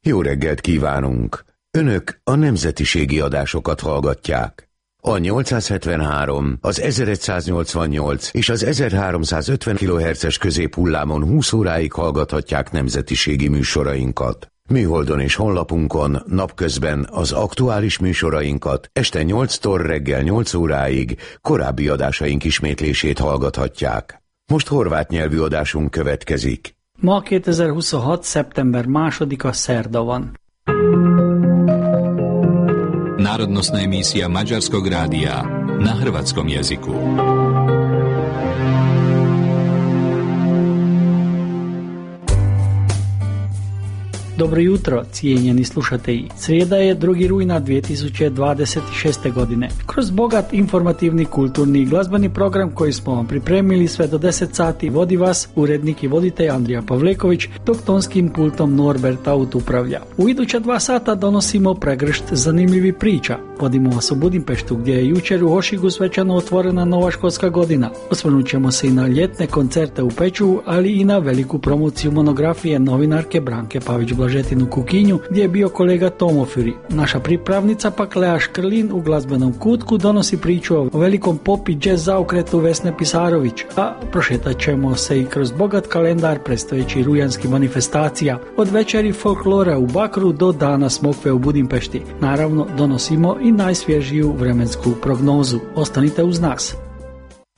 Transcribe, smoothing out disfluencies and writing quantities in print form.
Jó reggelt kívánunk! Önök a nemzetiségi adásokat hallgatják. A 873, az 1188 és az 1350 kHz középhullámon 20 óráig hallgathatják nemzetiségi műsorainkat. Műholdon és honlapunkon napközben az aktuális műsorainkat, este 8-tól reggel 8 óráig korábbi adásaink ismétlését hallgathatják. Most horvát nyelvű adásunk következik. Ma 2026. szeptember 2. szerda van. Národnostná emisija Mađarskog radija na hrvatskom jeziku. Dobro jutro, cijenjeni slušatelji. Srijeda je 2. rujna 2026. godine. Kroz bogat informativni, kulturni i glazbeni program koji smo vam pripremili sve do 10 sati vodi vas urednik i voditelj Andrija Pavleković, dok tonskim pultom Norbert Aut upravlja. U iduća 2 sata donosimo pregršt zanimljivih priča. Vodimo vas u Budimpeštu gdje je jučer u Hošigu svečano otvorena nova školska godina. Osvrnut ćemo se i na ljetne koncerte u Pečuvu, ali i na veliku promociju monografije novinarke Branke Pavić-Blažetin u Kukinju, gdje je bio kolega Tomo Furi. Naša pripravnica pak Lea Škrlin u glazbenom kutku donosi priču o velikom pop i jazz zaokretu Vesne Pisarović, a prošetat ćemo se i kroz bogat kalendar predstojeći rujanskih manifestacija, od večeri folklora u Bakru do dana smokve u Budimpešti. Naravno, donosimo i najsvježiju vremensku prognozu. Ostanite uz nas.